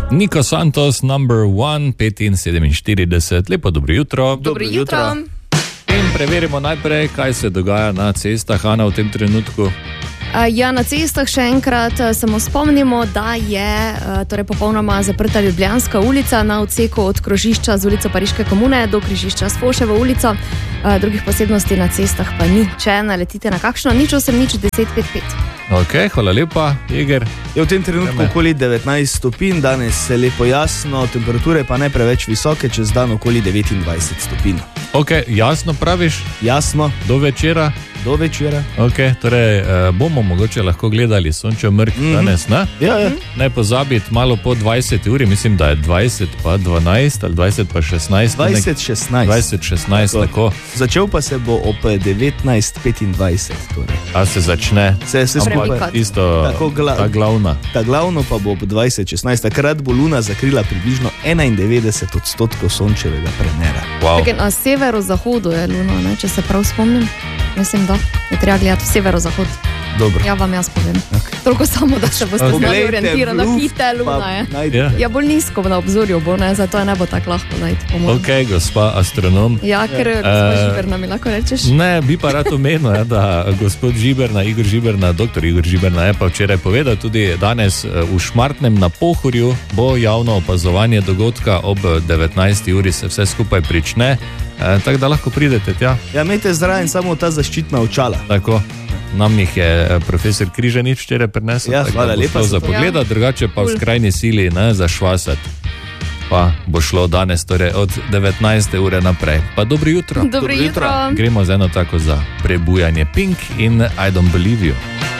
Nico Santos, number 1, 5:47. Lepo dobro jutro. Dobro jutro. In preverimo najprej, kaj se dogaja na cestah, Ana, v tem trenutku. Ja, na cestah še enkrat samo spomnimo, da je torej popolnoma zaprta Ljubljanska ulica na odseku od krožišča z ulico Pariške komune do križišča s Foševo ulico. Drugih posebnosti na cestah pa ni. Če naletite na kakšno, 08-1055. Ok, hvala lepa, Jeger. Je v tem trenutku okoli 19 stopinj, danes se lepo jasno, temperature pa ne preveč visoke, čez dan okoli 29 stopinj. Ok, jasno praviš? Jasno. Do večera? Do večera. Ok, torej bomo mogoče lahko gledali sončev mrk danes, ne? Ja. Ne pozabiti malo po 20 uri, mislim, da je 20 pa 12 ali 20 pa 16. 20-16. 20-16, tako. Začel pa se bo ob 19:25. Torej. A se začne? Se skupaj. Isto, ta glavna. Ta glavno pa bo ob 20:16. Takrat bo Luna zakrila približno 91% sončevega premera. Wow. Tako, na severozahodu je Luna, ne, če se prav spomnim. Mislim, da je treba gledati v severozahod. Dobro. Ja, vam jaz povem. Okay. Toliko samo, da se boste znali orientirati. Hite Luna je. Ja, bolj nizko na obzorju bo, ne, zato je ne bo tako lahko najti. Ok, gospa astronom. Ja, ker gospod Žiberna mi lahko rečeš. Ne, bi pa rad omenil, da gospod Žiberna, Igor Žiberna, doktor Igor Žiberna je pa včeraj povedal, tudi danes v Šmartnem na Pohorju bo javno opazovanje dogodka ob 19. uri se vse skupaj prične. Tako da lahko pridete tja. Ja, imejte zraven samo ta zaščitna očala. Tako, nam jih je profesor Križanič včeraj prinesel. Ja, hvala lepa za pogleda, drugače pa v skrajni sili, ne, za švasati. Pa bo šlo danes torej od 19. ure naprej. Pa dobro jutro. Dobro jutro. Gremo z eno tako za prebujanje Pink in I Don't Believe You.